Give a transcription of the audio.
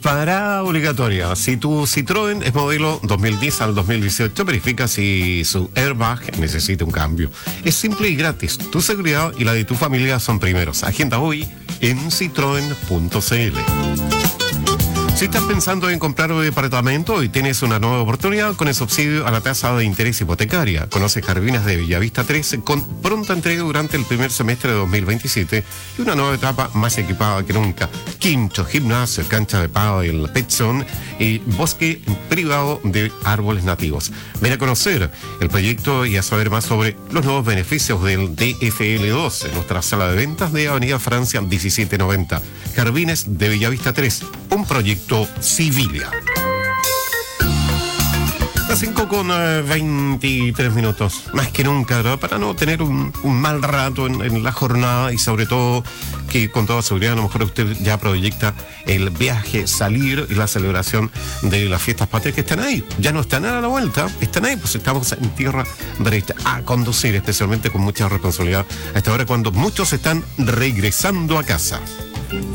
Parada obligatoria. Si tu Citroën es modelo 2010 al 2018, verifica si su airbag necesita un cambio. Es simple y gratis. Tu seguridad y la de tu familia son primeros. Agenda hoy en citroen.cl. Si estás pensando en comprar un departamento y tienes una nueva oportunidad con el subsidio a la tasa de interés hipotecaria. Conoce Carvinas de Bellavista 13 con pronta entrega durante el primer semestre de 2027 y una nueva etapa más equipada que nunca. Quinto, gimnasio, cancha de pádel, pet zone y bosque privado de árboles nativos. Ven a conocer el proyecto y a saber más sobre los nuevos beneficios del DFL2 en nuestra sala de ventas de Avenida Francia 1790. Carvines de Bellavista 3, un proyecto Civilia. Las 5:23. Más que nunca, ¿no? Para no tener un mal rato en la jornada y sobre todo que con toda seguridad a lo mejor usted ya proyecta el viaje, salir y la celebración de las fiestas patrias que están ahí. Ya no están a la vuelta, están ahí, pues estamos en tierra derecha a conducir especialmente con mucha responsabilidad a esta hora cuando muchos están regresando a casa.